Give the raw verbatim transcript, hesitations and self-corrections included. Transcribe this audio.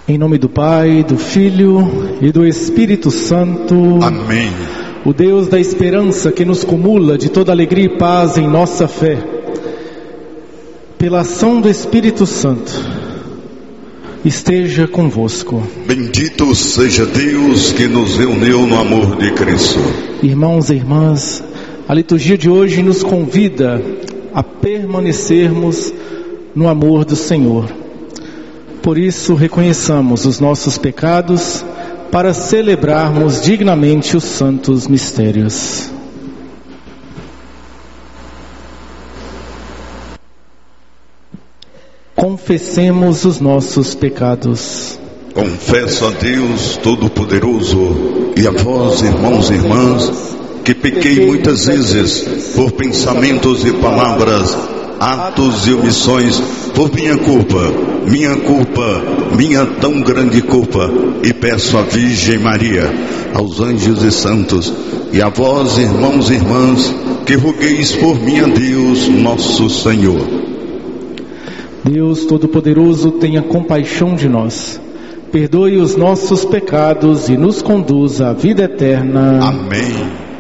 Em nome do Pai, do Filho e do Espírito Santo. Amém. O Deus da esperança que nos cumula de toda alegria e paz em nossa fé, pela ação do Espírito Santo, esteja convosco. Bendito seja Deus que nos reuniu no amor de Cristo. Irmãos e irmãs, a liturgia de hoje nos convida a permanecermos no amor do Senhor. Por isso, reconheçamos os nossos pecados para celebrarmos dignamente os santos mistérios. Confessemos os nossos pecados. Confesso a Deus Todo-Poderoso e a vós, irmãos e irmãs, que pequei muitas vezes por pensamentos e palavras, atos e omissões, por minha culpa, minha culpa, minha tão grande culpa, e peço à Virgem Maria, aos anjos e santos, e a vós, irmãos e irmãs, que rogueis por mim a Deus, nosso Senhor. Deus Todo-Poderoso, tenha compaixão de nós, perdoe os nossos pecados e nos conduza à vida eterna. Amém.